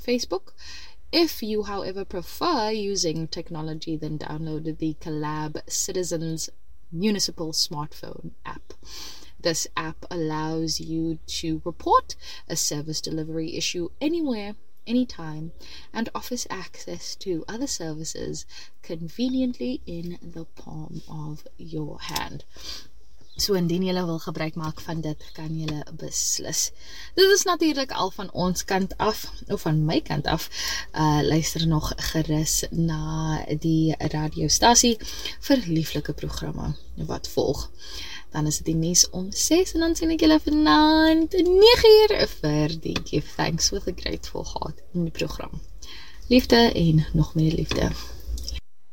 Facebook. If you, however, prefer using technology, then download the Collab Citizens Municipal Smartphone app. This app allows you to report a service delivery issue anywhere, anytime, and offers access to other services conveniently in the palm of your hand. So indien julle wil gebruik maak van dit, kan julle beslis. Dit is natuurlijk al van ons kant af, of van my kant af. Luister nog gerus na die radiostasie vir lieflike programme wat volg. Dan is dit die nuus om 6 en dan sien ek julle vanaand 9uur vir die Give Thanks with a Grateful Heart in die program. Liefde en nog meer liefde.